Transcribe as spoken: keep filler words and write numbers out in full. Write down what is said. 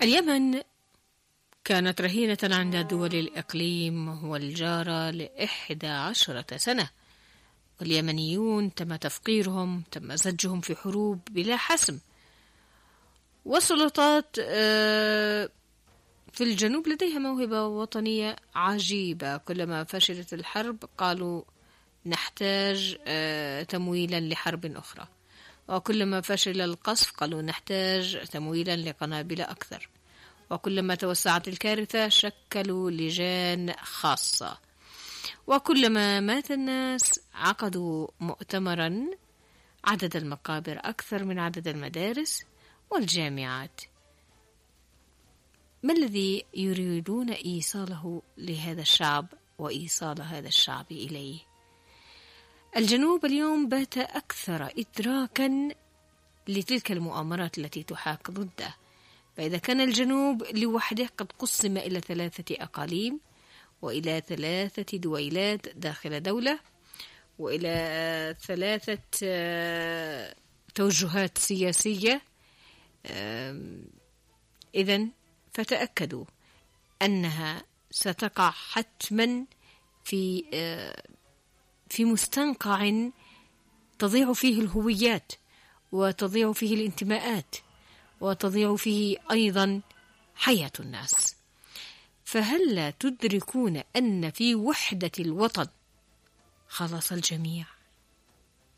اليمن كانت رهينة عند دول الإقليم والجارة لإحدى عشرة سنة، واليمنيون تم تفقيرهم، تم زجهم في حروب بلا حسم. والسلطات في الجنوب لديها موهبة وطنية عجيبة، كلما فشلت الحرب قالوا نحتاج تمويلا لحرب أخرى، وكلما فشل القصف قالوا نحتاج تمويلا لقنابل أكثر، وكلما توسعت الكارثة شكلوا لجان خاصة، وكلما مات الناس عقدوا مؤتمرا عدد المقابر أكثر من عدد المدارس والجامعات. ما الذي يريدون إيصاله لهذا الشعب وإيصال هذا الشعب إليه؟ الجنوب اليوم بات أكثر إدراكا لتلك المؤامرات التي تحاك ضده، فإذا كان الجنوب لوحده قد قسم إلى ثلاثة أقاليم وإلى ثلاثة دويلات داخل دولة وإلى ثلاثة توجهات سياسية، إذن فتأكدوا أنها ستقع حتما في في مستنقع تضيع فيه الهويات وتضيع فيه الانتماءات وتضيع فيه أيضا حياة الناس. فهل لا تدركون أن في وحدة الوطن خلص الجميع؟